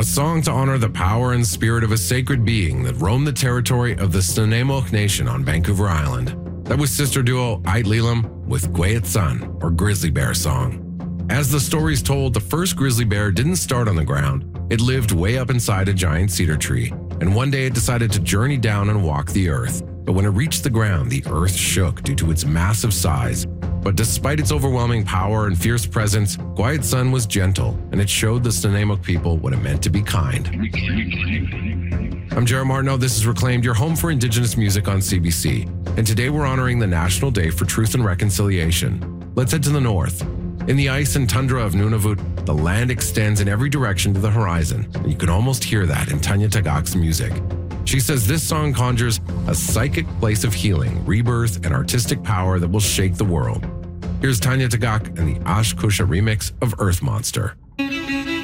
song to honor the power and spirit of a sacred being that roamed the territory of the Snuneymuxw Nation on Vancouver Island. That was sister duo Ait Lelam with Gwayatsun, or Grizzly Bear Song. As the story's told, the first grizzly bear didn't start on the ground. It lived way up inside a giant cedar tree, and one day it decided to journey down and walk the earth. But when it reached the ground, the earth shook due to its massive size. But despite its overwhelming power and fierce presence, Gwayatsun was gentle, and it showed the Snuneymuxw people what it meant to be kind. I'm Jared Martineau. This is Reclaimed, your home for Indigenous music on CBC. And today we're honoring the National Day for Truth and Reconciliation. Let's head to the north. In the ice and tundra of Nunavut, the land extends in every direction to the horizon, and you can almost hear that in Tanya Tagaq's music. She says this song conjures a psychic place of healing, rebirth, and artistic power that will shake the world. Here's Tanya Tagaq and the Ash Kusha remix of Earth Monster.